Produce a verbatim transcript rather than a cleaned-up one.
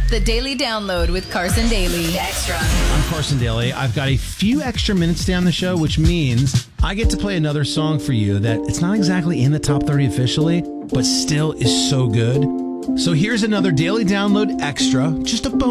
The Daily Download with Carson Daly. Extra. I'm Carson Daly. I've got a few extra minutes down the show, which means I get to play another song for you that it's not exactly in the top thirty officially, but still is so good. So here's another Daily Download Extra, just a bonus.